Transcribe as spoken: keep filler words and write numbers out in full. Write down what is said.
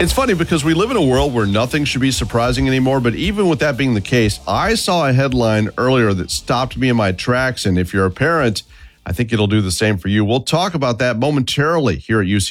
It's funny because we live in a world where nothing should be surprising anymore, but even with that being the case, I saw a headline earlier that stopped me in my tracks, and if you're a parent, I think it'll do the same for you. We'll talk about that momentarily here at U C